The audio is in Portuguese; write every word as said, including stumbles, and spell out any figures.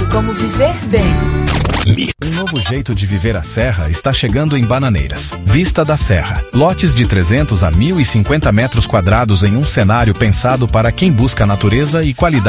como viver bem. Um novo jeito de viver a Serra está chegando em Bananeiras. Vista da Serra. Lotes de trezentos a mil e cinquenta metros quadrados em um cenário pensado para quem busca natureza e qualidade.